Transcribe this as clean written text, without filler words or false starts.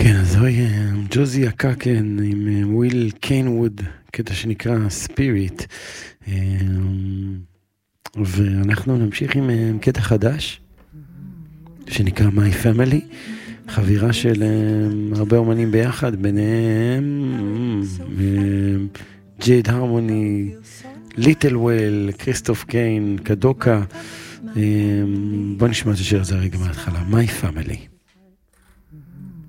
כן, אז זוהי ג'וזי הקאקן עם וויל קיינווד, קטע שנקרא ספיריט, ואנחנו נמשיך עם קטע חדש שנקרא My Family, חבירה של הרבה אומנים ביחד, ביניהם ג'ייד הרמוני, ליטל וויל, כריסטוף קיין, קדוקה. בוא נשמע את השיר הזה רגע מההתחלה, My Family.